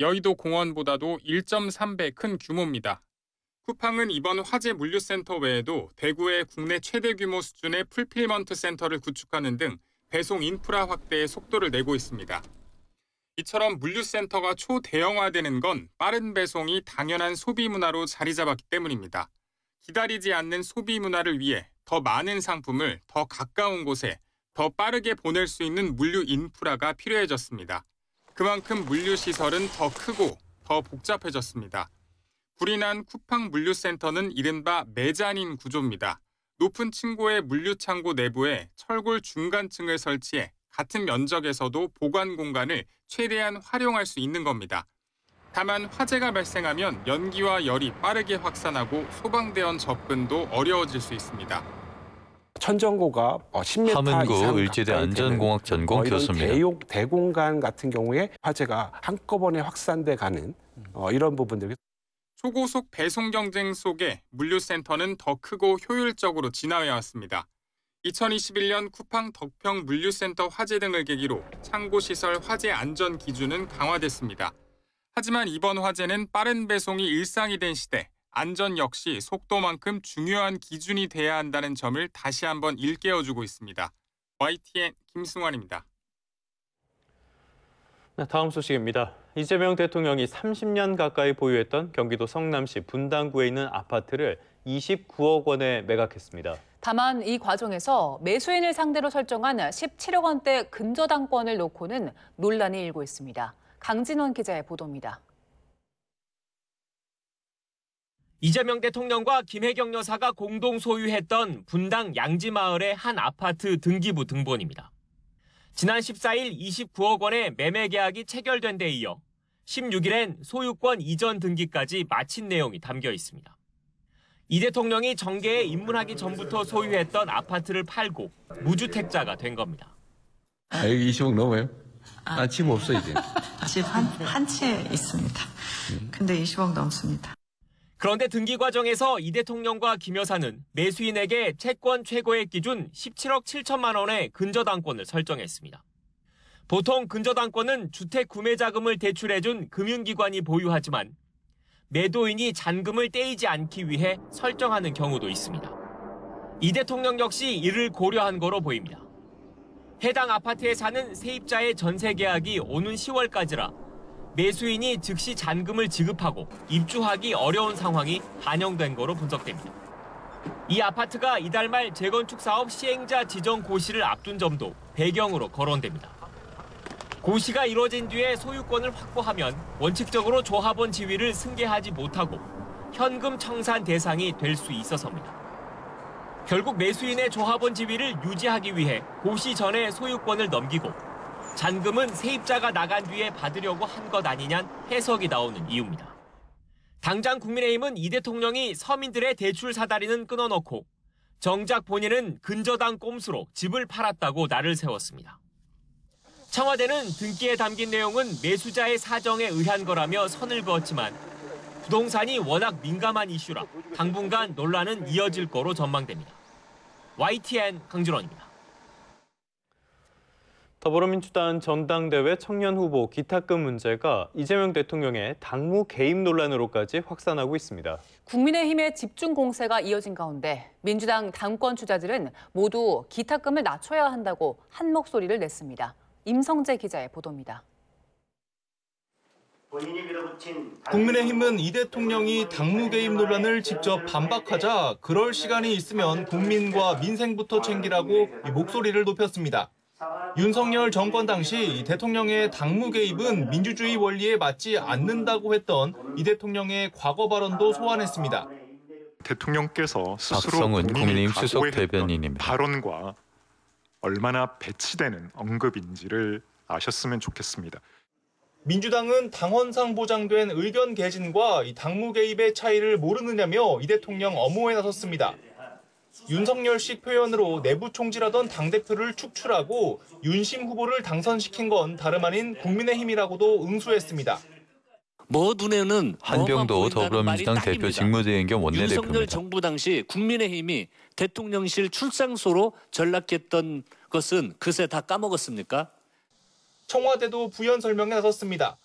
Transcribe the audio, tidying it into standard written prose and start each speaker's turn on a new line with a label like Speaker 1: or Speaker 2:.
Speaker 1: 여의도 공원보다도 1.3배 큰 규모입니다. 쿠팡은 이번 화재 물류센터 외에도 대구의 국내 최대 규모 수준의 풀필먼트 센터를 구축하는 등 배송 인프라 확대에 속도를 내고 있습니다. 이처럼 물류센터가 초대형화되는 건 빠른 배송이 당연한 소비 문화로 자리 잡았기 때문입니다. 기다리지 않는 소비 문화를 위해 더 많은 상품을 더 가까운 곳에 더 빠르게 보낼 수 있는 물류 인프라가 필요해졌습니다. 그만큼 물류 시설은 더 크고 더 복잡해졌습니다. 불이 난 쿠팡 물류센터는 이른바 메자닌 구조입니다. 높은 층고의 물류창고 내부에 철골 중간층을 설치해 같은 면적에서도 보관 공간을 최대한 활용할 수 있는 겁니다. 다만 화재가 발생하면 연기와 열이 빠르게 확산하고 소방대원 접근도 어려워질 수 있습니다.
Speaker 2: 천정고가 10m
Speaker 3: 함은구
Speaker 2: 이상
Speaker 3: 의지대
Speaker 2: 가까이
Speaker 3: 안전공학 전공
Speaker 2: 이런
Speaker 3: 교수입니다.
Speaker 2: 대공간 같은 경우에 화재가 한꺼번에 확산돼 가는 이런 부분들.
Speaker 1: 초고속 배송 경쟁 속에 물류센터는 더 크고 효율적으로 진화해왔습니다. 2021년 쿠팡 덕평 물류센터 화재 등을 계기로 창고시설 화재 안전 기준은 강화됐습니다. 하지만 이번 화재는 빠른 배송이 일상이 된 시대, 안전 역시 속도만큼 중요한 기준이 돼야 한다는 점을 다시 한번 일깨워주고 있습니다. YTN 김승환입니다.
Speaker 4: 다음 소식입니다. 이재명 대통령이 30년 가까이 보유했던 경기도 성남시 분당구에 있는 아파트를 29억 원에 매각했습니다.
Speaker 5: 다만 이 과정에서 매수인을 상대로 설정한 17억 원대 근저당권을 놓고는 논란이 일고 있습니다. 강진원 기자의 보도입니다.
Speaker 6: 이재명 대통령과 김혜경 여사가 공동 소유했던 분당 양지마을의 한 아파트 등기부 등본입니다. 지난 14일 29억 원의 매매 계약이 체결된 데 이어 16일엔 소유권 이전 등기까지 마친 내용이 담겨 있습니다. 이 대통령이 정계에 입문하기 전부터 소유했던 아파트를 팔고 무주택자가 된 겁니다.
Speaker 7: 여기 20억 넘어요? 집 없어 이제.
Speaker 8: 집 한 채 있습니다. 근데 20억 넘습니다.
Speaker 6: 그런데 등기 과정에서 이 대통령과 김 여사는 매수인에게 채권 최고액 기준 17억 7천만 원의 근저당권을 설정했습니다. 보통 근저당권은 주택 구매 자금을 대출해준 금융기관이 보유하지만 매도인이 잔금을 떼이지 않기 위해 설정하는 경우도 있습니다. 이 대통령 역시 이를 고려한 거로 보입니다. 해당 아파트에 사는 세입자의 전세 계약이 오는 10월까지라 매수인이 즉시 잔금을 지급하고 입주하기 어려운 상황이 반영된 거로 분석됩니다. 이 아파트가 이달 말 재건축 사업 시행자 지정 고시를 앞둔 점도 배경으로 거론됩니다. 고시가 이루어진 뒤에 소유권을 확보하면 원칙적으로 조합원 지위를 승계하지 못하고 현금 청산 대상이 될 수 있어서입니다. 결국 매수인의 조합원 지위를 유지하기 위해 고시 전에 소유권을 넘기고 잔금은 세입자가 나간 뒤에 받으려고 한 것 아니냐는 해석이 나오는 이유입니다. 당장 국민의힘은 이 대통령이 서민들의 대출 사다리는 끊어놓고 정작 본인은 근저당 꼼수로 집을 팔았다고 날을 세웠습니다. 청와대는 등기에 담긴 내용은 매수자의 사정에 의한 거라며 선을 그었지만 부동산이 워낙 민감한 이슈라 당분간 논란은 이어질 거로 전망됩니다. YTN 강준원입니다.
Speaker 4: 더불어민주당 전당대회 청년 후보 기탁금 문제가 이재명 대통령의 당무 개입 논란으로까지 확산하고 있습니다.
Speaker 5: 국민의힘의 집중 공세가 이어진 가운데 민주당 당권 주자들은 모두 기탁금을 낮춰야 한다고 한 목소리를 냈습니다. 임성재 기자의 보도입니다.
Speaker 9: 국민의힘은 이 대통령이 당무 개입 논란을 직접 반박하자 그럴 시간이 있으면 국민과 민생부터 챙기라고 목소리를 높였습니다. 윤석열 정권 당시 대통령의 당무 개입은 민주주의 원리에 맞지 않는다고 했던 이 대통령의 과거 발언도 소환했습니다.
Speaker 10: 대통령께서 스스로
Speaker 3: 박성훈 국민의힘 수석
Speaker 10: 각오했던
Speaker 3: 대변인입니다.
Speaker 10: 발언과 얼마나 배치되는 언급인지를 아셨으면 좋겠습니다.
Speaker 9: 민주당은 당헌상 보장된 의견 개진과 이 당무 개입의 차이를 모르느냐며 이 대통령 엄호에 나섰습니다. 윤석열식 표현으로 내부 총질하던 당대표를 축출하고 윤심 후보를 당선시킨 건 다름 아닌 국민의힘이라고도 응수했습니다.
Speaker 11: 뭐 눈에는
Speaker 3: 한병도 더불어민주당 대표 직무대행 겸 원내대표입니다.
Speaker 11: 윤석열 정부 당시 국민의힘이 대통령실 출상소로 전락했던 것은 그새 다 까먹었습니까?
Speaker 9: 청와대도 부연 설명에 나섰습니다.